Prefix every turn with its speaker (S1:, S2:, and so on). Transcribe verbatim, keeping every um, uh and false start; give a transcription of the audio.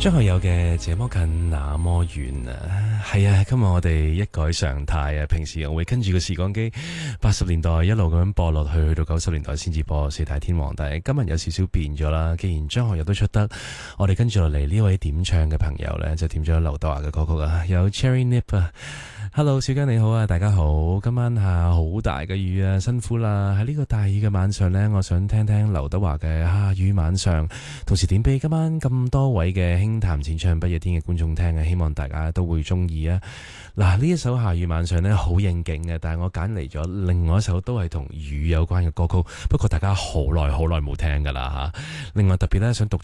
S1: 張學友嘅這麼近那麼遠啊，係啊，今日我哋一改常態啊，平時我會跟住個時光機八十年代一路咁樣播落去，去到九十年代先至播四大天王，但係今日有少少變咗啦。既然張學友都出得，我哋跟住落嚟呢位點唱嘅朋友呢，就點咗劉德華嘅歌曲啊，有 Cherry Nip 啊。Hello 小姜你好啊，大家好，今晚下好大嘅雨啊，辛苦啦。喺呢個大雨嘅晚上呢，我想聽聽劉德華嘅下雨晚上，同時點俾今晚咁多位嘅輕談淺唱不夜天嘅觀眾聽啊，希望大家都會中意啊。嗱，呢一首下雨晚上呢，好應景嘅，但係我揀嚟咗另外一首都係同雨有關嘅歌曲，不過大家好耐好耐冇聽噶啦吓。另外特別咧想讀